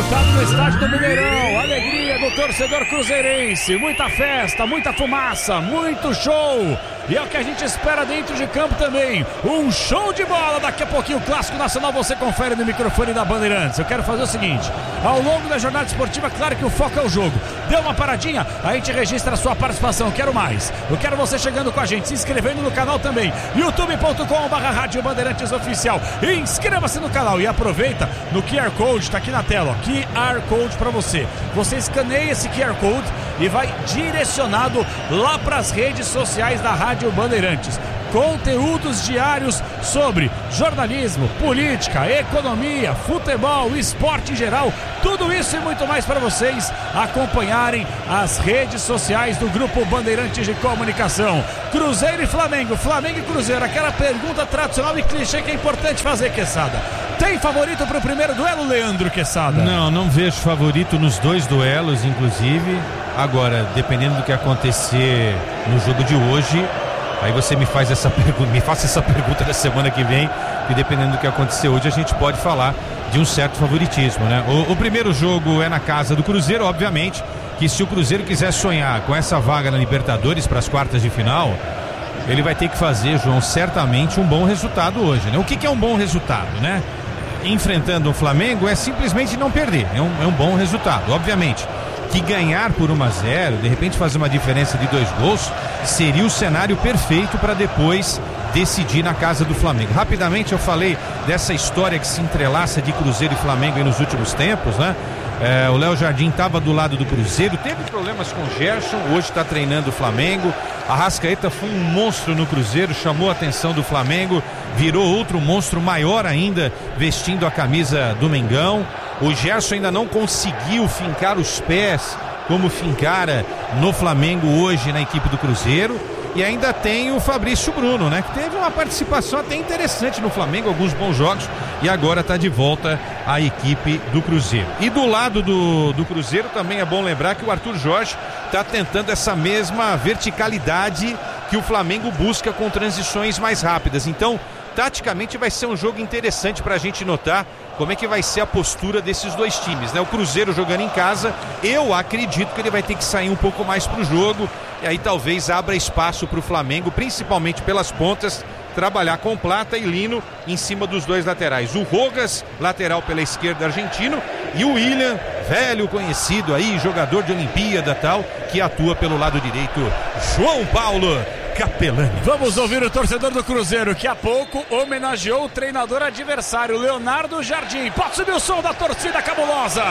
lotado no estádio do Mineirão. Alegria do torcedor cruzeirense. Muita festa, muita fumaça, muito show. E é o que a gente espera dentro de campo também. Um show de bola. Daqui a pouquinho o Clássico Nacional você confere no microfone da Bandeirantes. Eu quero fazer o seguinte: ao longo da jornada esportiva, claro que o foco é o jogo. Deu uma paradinha, a gente registra a sua participação. Eu quero mais. Eu quero você chegando com a gente, se inscrevendo no canal também. youtube.com/Rádio Bandeirantes Oficial. Inscreva-se no canal e aproveita no QR Code, tá aqui na tela, ó, QR Code pra você. Você escaneia esse QR Code e vai direcionado lá pras redes sociais da Rádio Bandeirantes. Conteúdos diários sobre jornalismo, política, economia, futebol, esporte em geral, tudo isso e muito mais para vocês acompanharem as redes sociais do Grupo Bandeirantes de Comunicação. Cruzeiro e Flamengo, Flamengo e Cruzeiro, aquela pergunta tradicional e clichê que é importante fazer, Quesada. Tem favorito para o primeiro duelo, Leandro Quesada? Não vejo favorito nos dois duelos, inclusive. Agora, dependendo do que acontecer no jogo de hoje, aí você me faça essa pergunta da semana que vem, e dependendo do que acontecer hoje, a gente pode falar de um certo favoritismo, né? O primeiro jogo é na casa do Cruzeiro, obviamente, que se o Cruzeiro quiser sonhar com essa vaga na Libertadores para as quartas de final, ele vai ter que fazer, João, certamente um bom resultado hoje, né? O que é um bom resultado, né? Enfrentando o Flamengo é simplesmente não perder, é um bom resultado, obviamente. Que ganhar por 1-0, de repente fazer uma diferença de 2 gols, seria o cenário perfeito para depois decidir na casa do Flamengo. Rapidamente eu falei dessa história que se entrelaça de Cruzeiro e Flamengo aí nos últimos tempos, né? O Léo Jardim estava do lado do Cruzeiro, teve problemas com o Gerson, hoje está treinando o Flamengo. Arrascaeta foi um monstro no Cruzeiro, chamou a atenção do Flamengo, virou outro monstro maior ainda, vestindo a camisa do Mengão. O Gerson ainda não conseguiu fincar os pés como fincara no Flamengo hoje na equipe do Cruzeiro. E ainda tem o Fabrício Bruno, né? Que teve uma participação até interessante no Flamengo, alguns bons jogos, e agora está de volta à equipe do Cruzeiro. E do lado do Cruzeiro também é bom lembrar que o Arthur Jorge está tentando essa mesma verticalidade que o Flamengo busca com transições mais rápidas. Então, taticamente vai ser um jogo interessante para a gente notar como é que vai ser a postura desses dois times, né? O Cruzeiro jogando em casa, eu acredito que ele vai ter que sair um pouco mais pro jogo, e aí talvez abra espaço pro Flamengo, principalmente pelas pontas, trabalhar com Plata e Lino em cima dos dois laterais. O Rogas, lateral pela esquerda argentino, e o William, velho conhecido aí, jogador de Olimpíada tal, que atua pelo lado direito, João Paulo Capelani. Vamos ouvir o torcedor do Cruzeiro, que há pouco homenageou o treinador adversário, Leonardo Jardim. Pode subir o som da torcida cabulosa.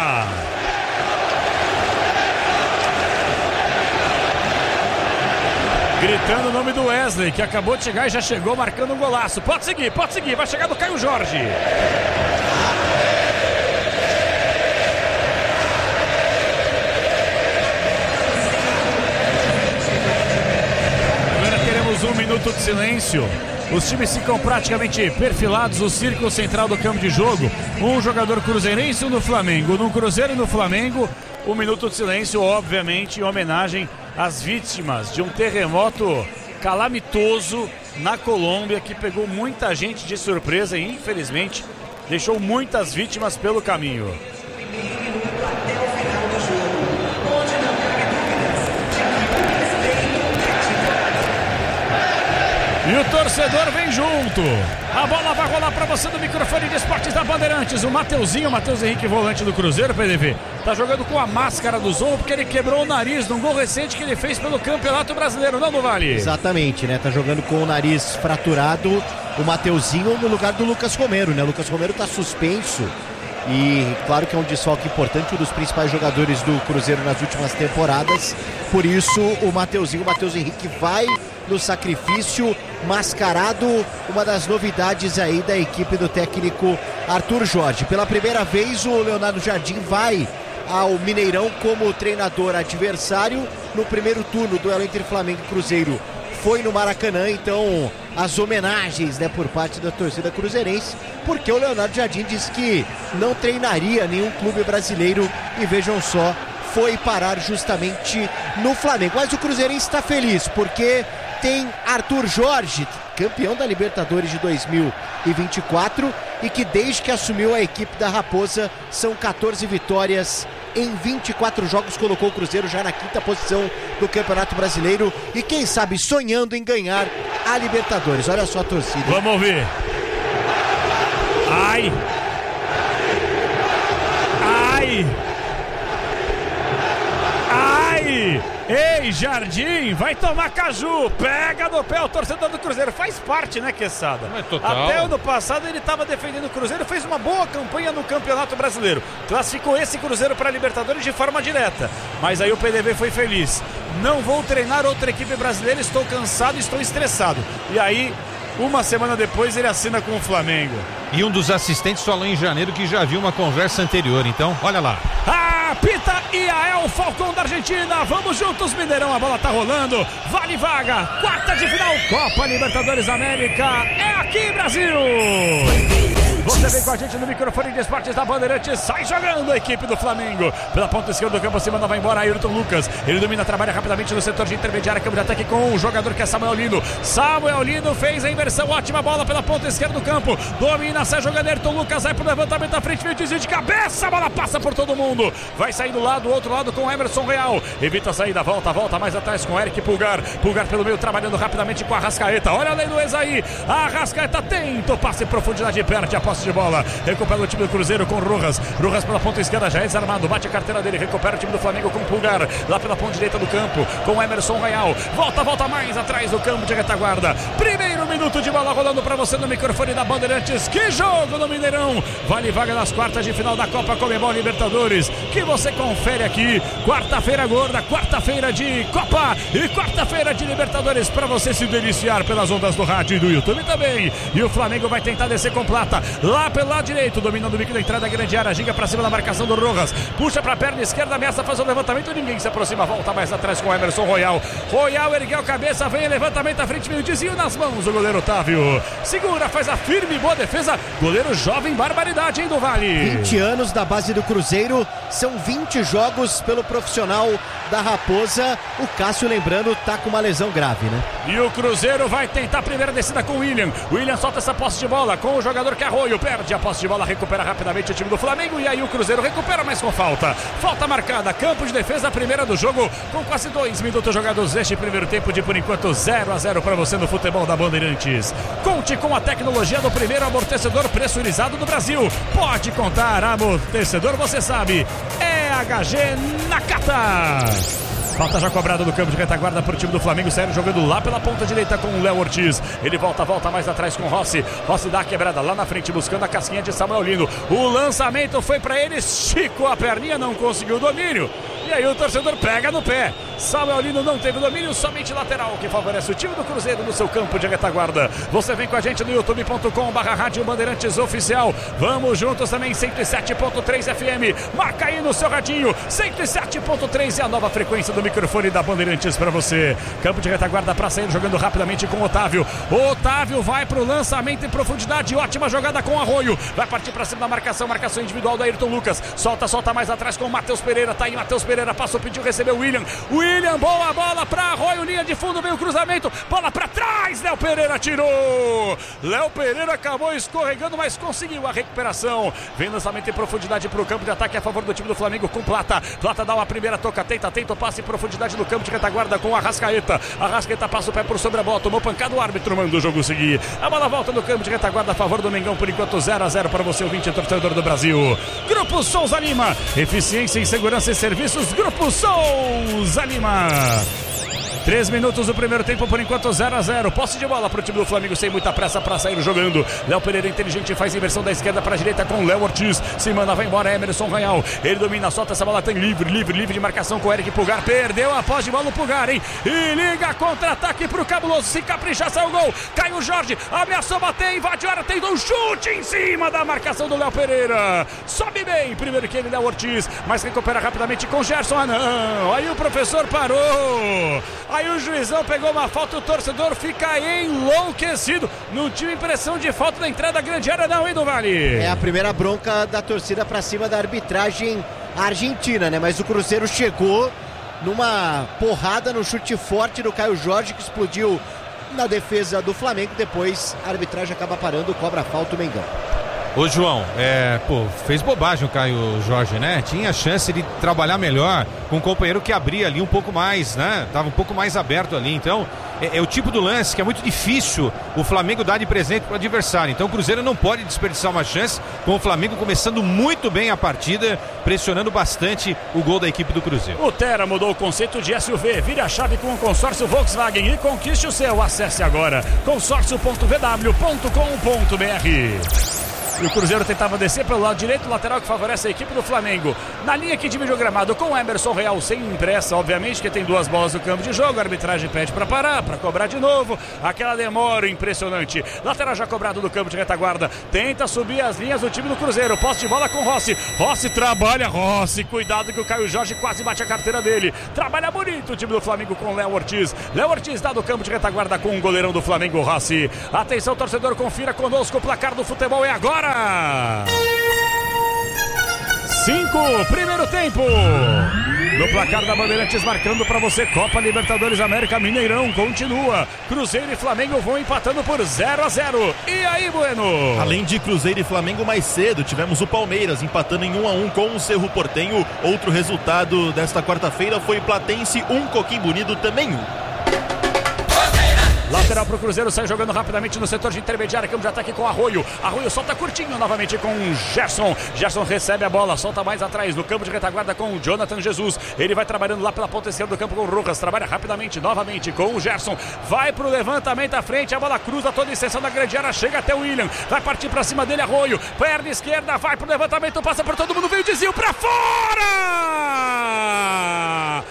Gritando o nome do Wesley, que acabou de chegar e já chegou marcando um golaço. Pode seguir, vai chegar do Caio Jorge. Um minuto de silêncio. Os times ficam praticamente perfilados no círculo central do campo de jogo. Um jogador cruzeirense e um do Flamengo. No Cruzeiro e no Flamengo, um minuto de silêncio, obviamente, em homenagem às vítimas de um terremoto calamitoso na Colômbia, que pegou muita gente de surpresa e, infelizmente, deixou muitas vítimas pelo caminho. E o torcedor vem junto. A bola vai rolar para você do microfone de esportes da Bandeirantes. O Matheus Henrique, volante do Cruzeiro, PDV, tá jogando com a máscara do Zorro porque ele quebrou o nariz num gol recente que ele fez pelo Campeonato Brasileiro, não, do Vale? Exatamente, né? Tá jogando com o nariz fraturado, o Mateuzinho no lugar do Lucas Romero, né? O Lucas Romero tá suspenso. E claro que é um desfalque importante, um dos principais jogadores do Cruzeiro nas últimas temporadas. Por isso o Matheus Henrique vai no sacrifício, mascarado, uma das novidades aí da equipe do técnico Arthur Jorge. Pela primeira vez o Leonardo Jardim vai ao Mineirão como treinador adversário. No primeiro turno, o duelo entre Flamengo e Cruzeiro foi no Maracanã, então as homenagens, né, por parte da torcida cruzeirense, porque o Leonardo Jardim disse que não treinaria nenhum clube brasileiro e vejam só, foi parar justamente no Flamengo. Mas o cruzeirense está feliz porque tem Arthur Jorge, campeão da Libertadores de 2024, e que desde que assumiu a equipe da Raposa são 14 vitórias em 24 jogos, colocou o Cruzeiro já na 5ª posição do Campeonato Brasileiro e quem sabe sonhando em ganhar a Libertadores. Olha só a torcida. Vamos ouvir. Ai! Ai! Ai! Ei, Jardim, vai tomar caju, pega no pé o torcedor do Cruzeiro, faz parte, né, Queçada? É total. Até o ano passado ele estava defendendo o Cruzeiro, fez uma boa campanha no Campeonato Brasileiro, classificou esse Cruzeiro para a Libertadores de forma direta, mas aí o PDV foi feliz. Não vou treinar outra equipe brasileira, estou cansado, estou estressado. E aí, uma semana depois, ele assina com o Flamengo. E um dos assistentes falou em janeiro que já viu uma conversa anterior, então, olha lá. Apita Iael Falcão da Argentina, vamos juntos, Mineirão, a bola tá rolando, vale vaga, 1/4 de final, Copa Libertadores América, é aqui, Brasil! Você vem com a gente no microfone de esportes da Bandeirantes, sai jogando a equipe do Flamengo, pela ponta esquerda do campo, se manda, vai embora, Ayrton Lucas, ele domina, trabalha rapidamente no setor de intermediária, campo de ataque com o jogador que é Samuel Lino fez a inversão, ótima bola pela ponta esquerda do campo, domina, sai jogando, Ayrton Lucas, vai pro levantamento à frente, veio desvio de cabeça, a bola passa por todo mundo, vai sair do lado, do outro lado com o Emerson Real, evita a saída, volta mais atrás com o Eric Pulgar pelo meio, trabalhando rapidamente com a Arrascaeta, olha a lei do ex aí, a Arrascaeta tenta o passe em profundidade e perde a posse de bola, recupera o time do Cruzeiro com Rojas pela ponta esquerda, já é desarmado, bate a carteira dele, recupera o time do Flamengo com Pulgar, lá pela ponta direita do campo, com o Emerson Real, volta mais atrás do campo de retaguarda, primeiro minuto de bola rolando pra você no microfone da Bandeirantes, que jogo no Mineirão, vale vaga nas 1/4 de final da Copa Conmebol Libertadores, que você confere aqui, quarta-feira gorda, quarta-feira de Copa e quarta-feira de Libertadores, pra você se deliciar pelas ondas do rádio e do YouTube também, e o Flamengo vai tentar descer com Plata, lá pelo lado direito, dominando o bico da entrada da grande área, giga pra cima da marcação do Rojas, puxa pra perna esquerda, ameaça fazer o levantamento, ninguém se aproxima, volta mais atrás com o Emerson Royal ergueu a cabeça, vem levantamento à frente, meio desvio nas mãos, o goleiro Otávio segura, faz a firme, boa defesa, goleiro jovem, barbaridade, hein, do Vale. 20 anos da base do Cruzeiro, são 20 jogos pelo profissional da Raposa, o Cássio, lembrando, tá com uma lesão grave, né? E o Cruzeiro vai tentar a primeira descida com o William solta essa posse de bola com o jogador que é Arroio, perde a posse de bola, recupera rapidamente o time do Flamengo, e aí o Cruzeiro recupera, mas com falta marcada, campo de defesa, a primeira do jogo, com quase 2 minutos jogados neste primeiro tempo, de por enquanto 0-0 para você no futebol da Bandeirantes. Conte com a tecnologia do primeiro amortecedor pressurizado do Brasil, pode contar, amortecedor, você sabe, é HG Nakata. Falta já cobrada do campo de retaguarda para o time do Flamengo. Sérgio jogando lá pela ponta direita com o Léo Ortiz. Ele volta mais atrás com o Rossi. Rossi dá a quebrada lá na frente, buscando a casquinha de Samuel Lino. O lançamento foi para ele. Esticou a perninha, não conseguiu o domínio. E aí o torcedor pega no pé. Samuel Lino não teve domínio, somente lateral, que favorece o time do Cruzeiro no seu campo de retaguarda. Você vem com a gente no youtube.com/Rádio Bandeirantes Oficial. Vamos juntos também, 107.3 FM. Marca aí no seu radinho. 107.3 é a nova frequência do microfone da Bandeirantes para você. Campo de retaguarda para sair, jogando rapidamente com o Otávio. Otávio vai pro lançamento em profundidade. Ótima jogada com o Arroio. Vai partir para cima da marcação individual do Ayrton Lucas. Solta mais atrás com o Matheus Pereira. Tá aí Matheus Pereira, passou, pediu, recebeu o William, boa bola para Arroio, linha de fundo, veio o cruzamento, bola para trás, Léo Pereira tirou, Léo Pereira acabou escorregando, mas conseguiu a recuperação, vem lançamento em profundidade para o campo de ataque a favor do time do Flamengo com Plata dá uma primeira toca, tenta o passe em profundidade do campo de retaguarda com a Arrascaeta passa o pé por sobre a bola, tomou pancada, o árbitro manda o jogo seguir, a bola volta no campo de retaguarda a favor do Mengão, por enquanto 0-0 para você, ouvinte e torcedor do Brasil. Grupo Souza Lima, eficiência em segurança e serviços, Grupo Souza Lima. 3 minutos do primeiro tempo, por enquanto 0-0. Posse de bola para o time do Flamengo, sem muita pressa para sair jogando. Léo Pereira inteligente, faz inversão da esquerda para a direita com Léo Ortiz. Se manda, vai embora, Emerson Real. Ele domina, solta essa bola, tem livre de marcação com o Eric Pulgar. Perdeu a posse de bola o Pulgar, hein? E liga contra-ataque para o Cabuloso. Se caprichar, sai o gol. Cai o Jorge, ameaçou bater, invade a área, tem um chute em cima da marcação do Léo Pereira. Sobe bem, primeiro que ele, Léo Ortiz, mas recupera rapidamente com Gerson. Ah, não, aí o professor parou. Aí o juizão pegou uma falta, o torcedor fica enlouquecido. Não tive impressão de falta na entrada da grande área, não, hein, do Vale? É a primeira bronca da torcida pra cima da arbitragem argentina, né? Mas o Cruzeiro chegou numa porrada no chute forte do Caio Jorge, que explodiu na defesa do Flamengo. Depois a arbitragem acaba parando, cobra a falta o Mengão. Ô João, fez bobagem o Caio Jorge, né? Tinha chance de trabalhar melhor com um companheiro que abria ali um pouco mais, né? Tava um pouco mais aberto ali, então é o tipo do lance que é muito difícil o Flamengo dar de presente para o adversário, então o Cruzeiro não pode desperdiçar uma chance, com o Flamengo começando muito bem a partida, pressionando bastante o gol da equipe do Cruzeiro. O Terra mudou o conceito de SUV, vire a chave com o consórcio Volkswagen e conquiste o seu. Acesse agora consórcio.vw.com.br. E o Cruzeiro tentava descer pelo lado direito, lateral que favorece a equipe do Flamengo. Na linha que divide o gramado com o Emerson Real sem impressa, obviamente, que tem 2 bolas no campo de jogo. A arbitragem pede para parar, para cobrar de novo. Aquela demora impressionante. Lateral já cobrado do campo de retaguarda. Tenta subir as linhas do time do Cruzeiro. Posse de bola com Rossi. Rossi trabalha, Rossi. Cuidado que o Caio Jorge quase bate a carteira dele. Trabalha bonito o time do Flamengo com Léo Ortiz. Léo Ortiz dá do campo de retaguarda com o goleirão do Flamengo, Rossi. Atenção, torcedor, confira conosco. O placar do futebol é agora. 5, primeiro tempo. No placar da Bandeirantes, marcando para você Copa Libertadores América, Mineirão continua. Cruzeiro e Flamengo vão empatando por 0-0. E aí, Bueno? Além de Cruzeiro e Flamengo, mais cedo tivemos o Palmeiras empatando em 1-1 com o Cerro Porteño. Outro resultado desta quarta-feira foi Platense 1, Coquimbo Unido também 1. Lateral pro Cruzeiro, sai jogando rapidamente no setor de intermediária, campo de ataque com Arroio. Arroio solta curtinho novamente com Gerson. Gerson recebe a bola, solta mais atrás no campo de retaguarda com o Jonathan Jesus. Ele vai trabalhando lá pela ponta esquerda do campo com o Rojas. Trabalha rapidamente novamente com o Gerson. Vai pro levantamento à frente, a bola cruza toda a extensão da grande área, chega até o William. Vai partir pra cima dele, Arroio. Perna esquerda, vai pro levantamento, passa por todo mundo, veio desvio pra fora!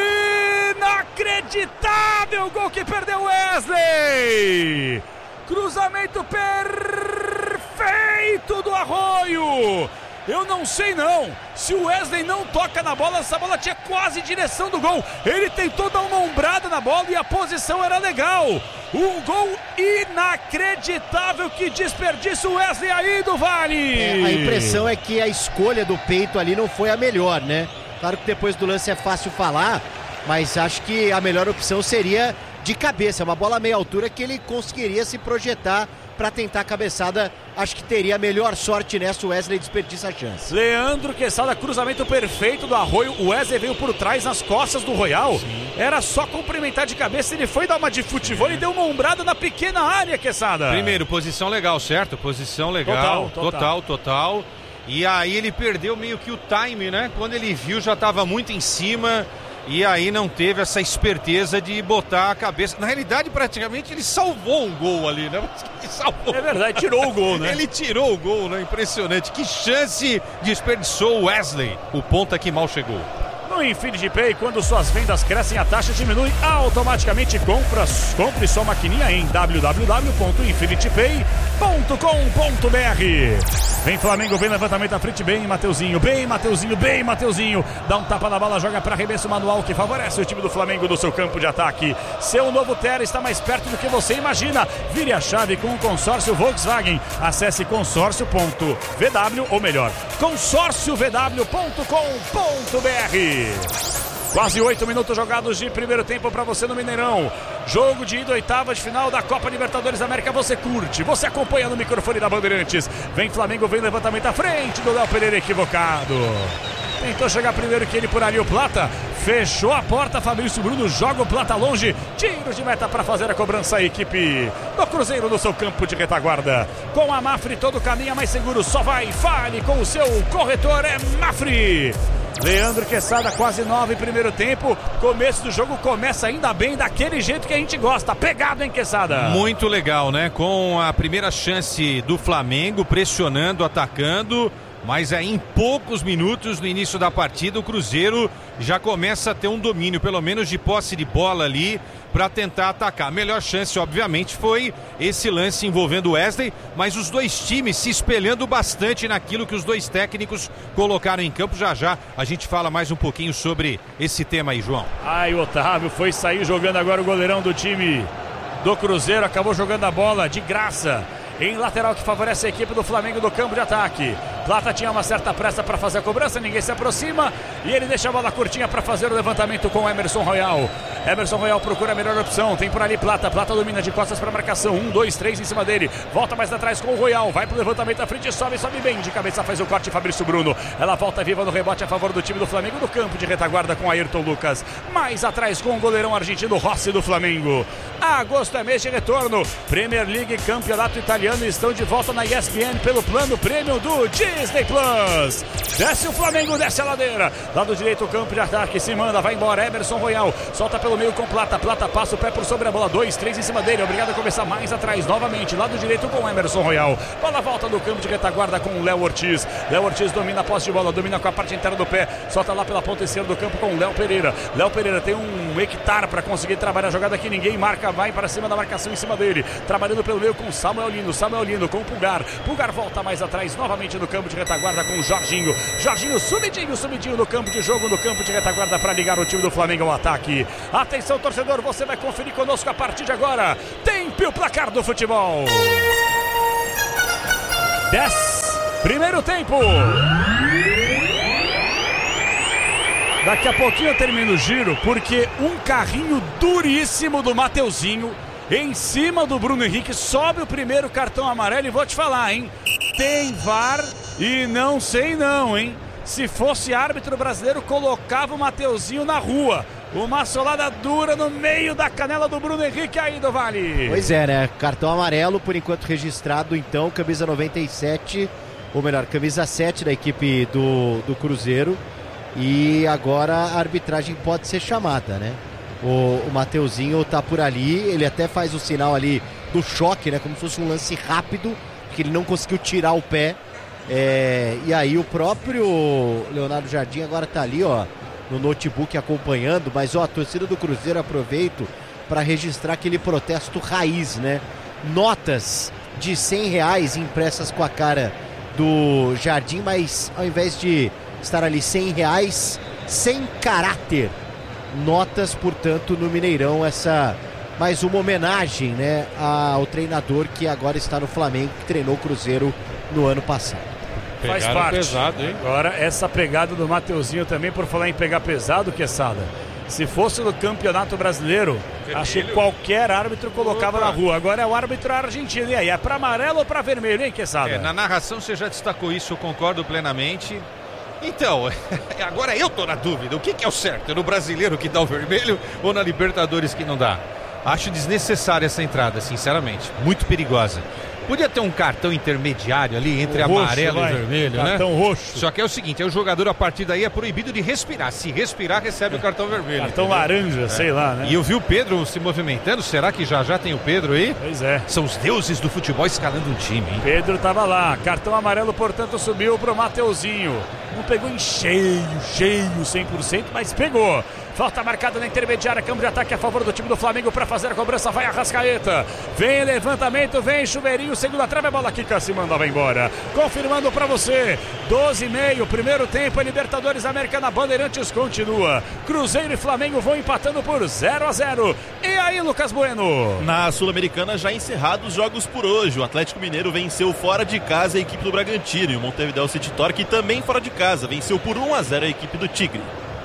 Inacreditável gol que perdeu Wesley! Cruzamento perfeito do Arroio! Eu não sei não, se o Wesley não toca na bola, essa bola tinha quase direção do gol. Ele tentou dar uma ombrada na bola e a posição era legal. Um gol inacreditável, que desperdício o Wesley aí do Vale. A impressão é que a escolha do peito ali não foi a melhor, né? Claro que depois do lance é fácil falar, mas acho que a melhor opção seria de cabeça, uma bola meia altura que ele conseguiria se projetar para tentar a cabeçada. Acho que teria a melhor sorte nessa, o Wesley desperdiça a chance. Leandro Quesada, cruzamento perfeito do Arroio, o Wesley veio por trás nas costas do Royal. Sim. Era só cumprimentar de cabeça, ele foi dar uma de futebol e deu uma ombrada na pequena área, Quesada. Primeiro, posição legal, certo? Posição legal, total. E aí ele perdeu meio que o time, né? Quando ele viu, já estava muito em cima. E aí não teve essa esperteza de botar a cabeça. Na realidade, praticamente, ele salvou um gol ali, né? Ele salvou. É verdade, tirou o gol, né? Ele tirou o gol, né? Impressionante. Que chance desperdiçou o Wesley. O ponta que mal chegou. No Infinity Pay, quando suas vendas crescem, a taxa diminui automaticamente. Compre sua maquininha em www.infinitipay.com.br. Vem Flamengo, vem levantamento à frente, bem Mateuzinho. Dá um tapa na bola, joga para arremesso manual que favorece o time do Flamengo no seu campo de ataque. Seu novo Terra está mais perto do que você imagina. Vire a chave com o consórcio Volkswagen. Acesse consórcio.vw, ou melhor, consórciovw.com.br. Quase 8 minutos jogados de primeiro tempo para você no Mineirão. Jogo de ida, oitava de final da Copa Libertadores América. Você curte, você acompanha no microfone da Bandeirantes. Vem Flamengo, vem levantamento à frente do Léo Pereira, equivocado. Tentou chegar primeiro que ele por ali, o Plata. Fechou a porta, Fabrício Bruno joga o Plata longe. Tiro de meta para fazer a cobrança, a equipe do Cruzeiro no seu campo de retaguarda. Com a Mafre todo caminho mais seguro, só vai, fale com o seu corretor, é Mafre. Leandro Quesada, quase 9 primeiro tempo. Começo do jogo começa ainda bem, daquele jeito que a gente gosta. Pegado, hein, Quesada? Muito legal, né? Com a primeira chance do Flamengo, pressionando, atacando. Mas aí em poucos minutos no início da partida o Cruzeiro já começa a ter um domínio, pelo menos de posse de bola ali, para tentar atacar. A melhor chance, obviamente, foi esse lance envolvendo o Wesley, mas os dois times se espelhando bastante naquilo que os dois técnicos colocaram em campo. Já a gente fala mais um pouquinho sobre esse tema aí, João. Ai, o Otávio foi sair jogando agora, o goleirão do time do Cruzeiro acabou jogando a bola de graça em lateral, que favorece a equipe do Flamengo do campo de ataque. Plata tinha uma certa pressa para fazer a cobrança, ninguém se aproxima e ele deixa a bola curtinha para fazer o levantamento com o Emerson Royal. Emerson Royal procura a melhor opção, tem por ali Plata domina de costas para marcação, 1, 2, 3 em cima dele, volta mais atrás com o Royal, vai pro levantamento à frente, sobe bem, de cabeça faz o corte Fabrício Bruno, ela volta viva no rebote a favor do time do Flamengo, no campo de retaguarda com Ayrton Lucas, mais atrás com o goleirão argentino Rossi do Flamengo. Agosto é mês de retorno, Premier League, Campeonato Italiano estão de volta na ESPN pelo plano prêmio do Disney Plus. Desce o Flamengo, desce a ladeira, lado direito o campo de ataque, se manda, vai embora, Emerson Royal, solta pelo meio com Plata passa o pé por sobre a bola, 2, 3 em cima dele, obrigado a começar mais atrás, novamente, lado direito com Emerson Royal, bola volta no campo de retaguarda com o Léo Ortiz domina a posse de bola, domina com a parte interna do pé, solta lá pela ponta esquerda do campo com o Léo Pereira tem um hectare para conseguir trabalhar a jogada que ninguém marca, vai para cima da marcação em cima dele, trabalhando pelo meio com Samuel Lino com o Pulgar volta mais atrás, novamente no campo de retaguarda com o Jorginho subidinho no campo de jogo, no campo de retaguarda para ligar o time do Flamengo ao ataque. Atenção torcedor, você vai conferir conosco a partir de agora, tempo e o placar do futebol. 10, primeiro tempo. Daqui a pouquinho eu termino o giro, porque um carrinho duríssimo do Mateuzinho em cima do Bruno Henrique, sobe o primeiro cartão amarelo e vou te falar, hein? Tem VAR e não sei não, hein? Se fosse árbitro brasileiro, colocava o Mateuzinho na rua. Uma solada dura no meio da canela do Bruno Henrique aí do Vale. Pois é, né? Cartão amarelo, por enquanto registrado, então, camisa 97, ou melhor, camisa 7 da equipe do Cruzeiro. E agora a arbitragem pode ser chamada, né? O Mateuzinho tá por ali, ele até faz o sinal ali do choque, né? Como se fosse um lance rápido, porque ele não conseguiu tirar o pé. E aí o próprio Leonardo Jardim agora tá ali, ó, no notebook acompanhando, mas ó, a torcida do Cruzeiro aproveito para registrar aquele protesto raiz, né? Notas de R$100 impressas com a cara do Jardim, mas ao invés de estar ali R$100, sem caráter. Notas, portanto, no Mineirão, essa mais uma homenagem, né, ao treinador que agora está no Flamengo, que treinou o Cruzeiro no ano passado. Faz parte. Pesado, hein? Agora, essa pegada do Mateuzinho também, por falar em pegar pesado, Quesada. Se fosse no Campeonato Brasileiro, vermelho, acho que qualquer árbitro colocava na rua. Agora é o árbitro argentino. E aí, é para amarelo ou para vermelho, hein, Quesada? Na narração você já destacou isso, eu concordo plenamente. Então, agora eu tô na dúvida. O que é o certo? É no Brasileiro que dá o vermelho ou na Libertadores que não dá? Acho desnecessária essa entrada, sinceramente. Muito perigosa. Podia ter um cartão intermediário ali entre amarelo e vermelho, né? Cartão roxo. Só que é o seguinte, o jogador a partir daí é proibido de respirar. Se respirar, recebe o cartão vermelho. Cartão entendeu? Laranja, sei lá, né? E eu vi o Pedro se movimentando. Será que já tem o Pedro aí? Pois é. São os deuses do futebol escalando um time, hein? Pedro tava lá. Cartão amarelo, portanto, subiu pro Mateuzinho. Não pegou em cheio, 100%, mas pegou. Falta marcada na intermediária, campo de ataque a favor do time do Flamengo para fazer a cobrança, vai Arrascaeta. Vem levantamento, vem chuveirinho, segunda trave, a bola quica, se manda, vai embora. Confirmando para você, 12:30, primeiro tempo, a Libertadores Americana, Bandeirantes continua. Cruzeiro e Flamengo vão empatando por 0-0. E aí, Lucas Bueno? Na Sul-Americana já encerrados os jogos por hoje. O Atlético Mineiro venceu fora de casa a equipe do Bragantino. E o Montevideo City Torque também fora de casa, venceu por 1-0 a equipe do Tigre.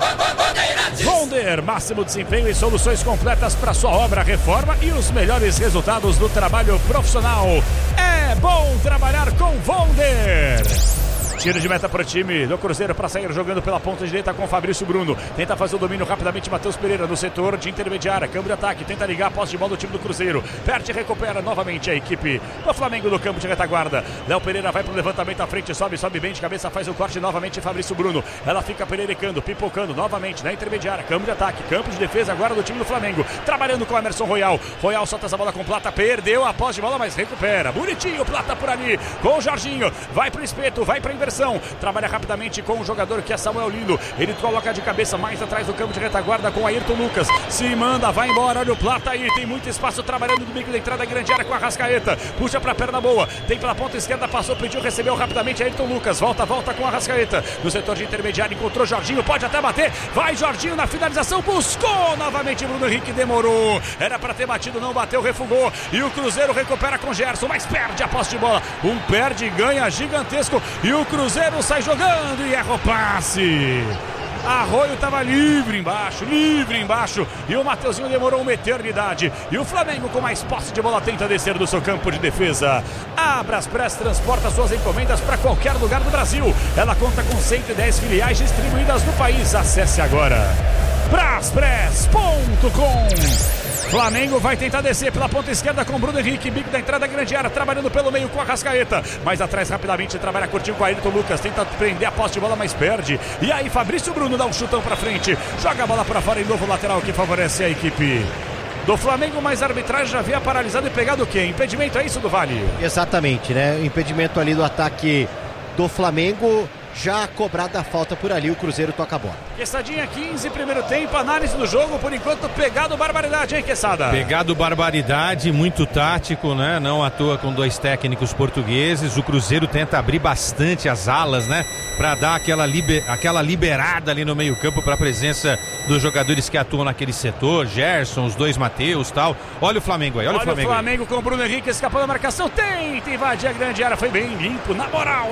Vonder, máximo desempenho e soluções completas para sua obra, reforma e os melhores resultados do trabalho profissional. É bom trabalhar com Vonder. Tiro de meta para o time do Cruzeiro para sair jogando pela ponta direita com Fabrício Bruno. Tenta fazer o domínio rapidamente, Matheus Pereira no setor de intermediária. Câmbio de ataque, tenta ligar a posse de bola do time do Cruzeiro. Perde e recupera novamente a equipe do Flamengo no campo de retaguarda. Léo Pereira vai para o levantamento à frente, sobe bem de cabeça, faz o corte novamente Fabrício Bruno. Ela fica pererecando, pipocando novamente na intermediária. Câmbio de ataque, campo de defesa agora do time do Flamengo. Trabalhando com o Emerson Royal. Royal solta essa bola com Plata, perdeu a posse de bola, mas recupera. Bonitinho, Plata por ali com o Jorginho. Vai para o espeto, vai para a inversão. Trabalha rapidamente com o jogador que é Samuel Lino. Ele coloca de cabeça mais atrás do campo de retaguarda com Ayrton Lucas. Se manda, vai embora. Olha o Plata aí. Tem muito espaço trabalhando no bico da entrada, grande área com a Arrascaeta. Puxa pra perna boa. Tem pela ponta esquerda, passou, pediu, recebeu rapidamente Ayrton Lucas. Volta com a Arrascaeta. No setor de intermediário, encontrou Jorginho. Pode até bater. Vai Jorginho na finalização. Buscou novamente Bruno Henrique. Demorou. Era pra ter batido, não bateu, refugou. E o Cruzeiro recupera com Gerson, mas perde a posse de bola. Um perde e ganha gigantesco. E o Cruzeiro Cruzeiro sai jogando e erra o passe. Arroio estava livre embaixo, e o Mateuzinho demorou uma eternidade, e o Flamengo com mais posse de bola tenta descer do seu campo de defesa. A Braspress transporta suas encomendas para qualquer lugar do Brasil. Ela conta com 110 filiais distribuídas no país. Acesse agora braspress.com. Flamengo vai tentar descer pela ponta esquerda com Bruno Henrique, bico da entrada da grande área, trabalhando pelo meio com a Arrascaeta, mais atrás rapidamente trabalha curtinho com a Ayrton Lucas, tenta prender a posse de bola, mas perde, e aí Fabrício Bruno dá um chutão pra frente, joga a bola pra fora em novo lateral que favorece a equipe do Flamengo, mas a arbitragem já havia paralisado e pegado o quê? Impedimento, é isso do Vale? Exatamente, né? Impedimento ali do ataque do Flamengo. Já cobrada a falta por ali, o Cruzeiro toca a bola. Quessadinha 15, primeiro tempo, análise do jogo, por enquanto pegado barbaridade, hein, Quesada? Pegado barbaridade, muito tático, né? Não à toa com dois técnicos portugueses. O Cruzeiro tenta abrir bastante as alas, né? Pra dar aquela liberada ali no meio campo para a presença dos jogadores que atuam naquele setor, Gerson, os dois Mateus e tal. Olha o Flamengo aí, olha o Flamengo com o Bruno Henrique escapando da marcação, tenta invadir a grande área, foi bem limpo, na moral.